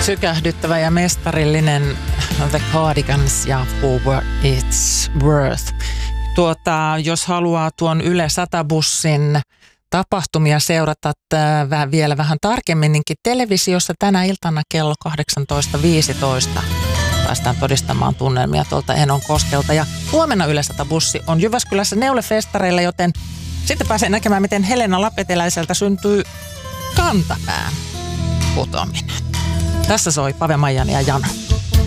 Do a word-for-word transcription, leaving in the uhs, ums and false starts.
Sykähdyttävä ja mestarillinen The Cardigans ja For What It's Worth. Tuota, jos haluaa tuon Yle sata-bussin tapahtumia seurata äh, vähän, vielä vähän tarkemminkin televisiossa tänä iltana kello kahdeksantoista viisitoista. Päästään todistamaan tunnelmia tuolta Enon koskelta. Ja huomenna Yle sata-bussi on Jyväskylässä Neule-festareilla, joten sitten pääsee näkemään, miten Helena Lapeteläiseltä syntyy kantapään putoaminen. Tässä soi Pave Maijan ja Jana.